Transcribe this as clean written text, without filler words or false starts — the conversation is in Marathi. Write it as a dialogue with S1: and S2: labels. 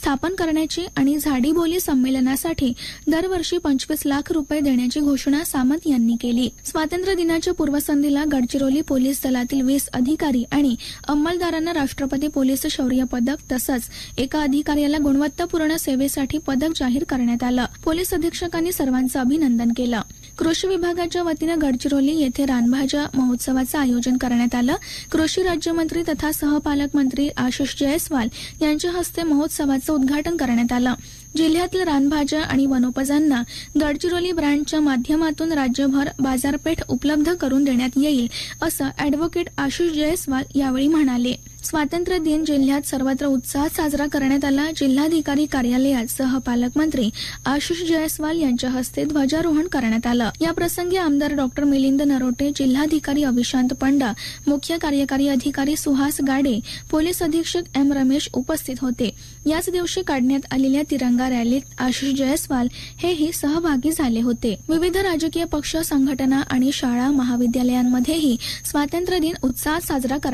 S1: स्थापन करण्याची आणि झाडीबोली संमेलनासाठी दरवर्षी 25 लाख रुपये देण्याची घोषणा सामंत यांनी केली. स्वातंत्र्य दिनाच्या पूर्वसंध्येला गडचिरोली पोलीस दलातील 20 अधिकारी आणि अंमलदारांना राष्ट्रपती पोलीस शौर्य पदक तसंच एका अधिकाऱ्याला गुणवत्तापूर्ण सेवेसाठी पदक जाहीर करण्यात आलं. पोलीस अधीक्षकांनी सर्वांचं अभिनंदन केलं. कृषी विभागाच्या वतीनं गडचिरोली येथे रानभाज्या महोत्सवाचं आयोजन करण्यात आलं. कृषी राज्यमंत्री तथा सहपालकमंत्री आशिष जयस्वाल यांच्या हस्ते महोत्सवाचं उद्घाटन करण्यात आलं. जिल्ह्यातील रानभाज्या आणि वनोपजांना गडचिरोली ब्रँडच्या माध्यमातून राज्यभर बाजारपेठ उपलब्ध करून देण्यात येईल असं अॅडव्होकेट आशिष जयस्वाल यावेळी म्हणाले. स्वातंत्र्य दिन जिल्ह्यात सर्वत्र उत्साहात साजरा करण्यात आला. जिल्हाधिकारी कार्यालयात सहपालकमंत्री आशिष जयस्वाल यांच्या हस्ते ध्वजारोहण करण्यात आलं. या प्रसंगी आमदार डॉक्टर मिलिंद नरोटे, जिल्हाधिकारी अविशांत पंडा, मुख्य कार्यकारी अधिकारी सुहास गाडे, पोलीस अधीक्षक एम रमेश उपस्थित होते. याच दिवशी काढण्यात आलेल्या तिरंगा रॅलीत आशिष जयस्वाल हेही सहभागी झाले होते. विविध राजकीय पक्ष, संघटना आणि शाळा महाविद्यालयांमध्येही स्वातंत्र्य दिन उत्साहात साजरा करण्यात